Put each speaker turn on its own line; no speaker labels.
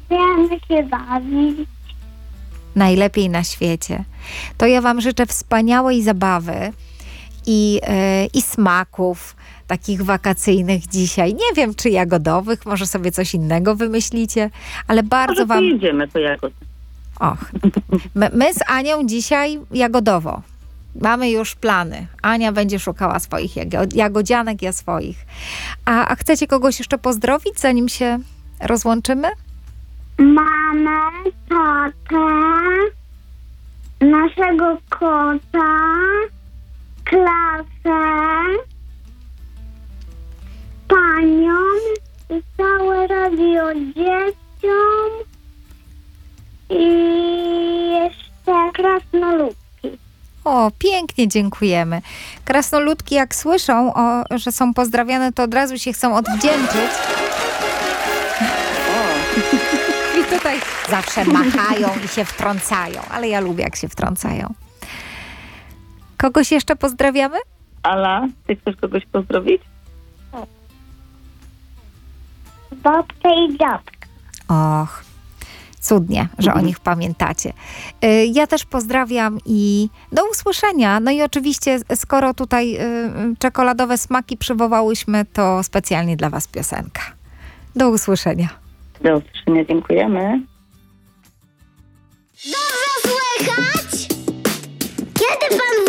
Wiemy się bawić.
Najlepiej na świecie. To ja wam życzę wspaniałej zabawy i smaków takich wakacyjnych dzisiaj. Nie wiem, czy jagodowych, może sobie coś innego wymyślicie, ale bardzo
Może
wam...
pojedziemy po jagody.
Och, my z Anią dzisiaj jagodowo. Mamy już plany. Ania będzie szukała swoich jagodzianek, ja swoich. A chcecie kogoś jeszcze pozdrowić, zanim się rozłączymy?
Mamę, tatę, naszego kota, klasę, panią i całe radio dzieciom i jeszcze krasnoludki.
O, pięknie dziękujemy. Krasnoludki jak słyszą, że są pozdrawiane, to od razu się chcą odwdzięczyć. I tutaj zawsze machają i się wtrącają, ale ja lubię, jak się wtrącają. Kogoś jeszcze pozdrawiamy?
Ala, ty chcesz kogoś pozdrowić?
Babkę i dziadka.
Och, cudnie, że o nich pamiętacie. Ja też pozdrawiam i do usłyszenia. No i oczywiście, skoro tutaj czekoladowe smaki przywołałyśmy, to specjalnie dla was piosenka. Do usłyszenia.
Do usłyszenia, dziękujemy.
Dobrze słychać? Kiedy pan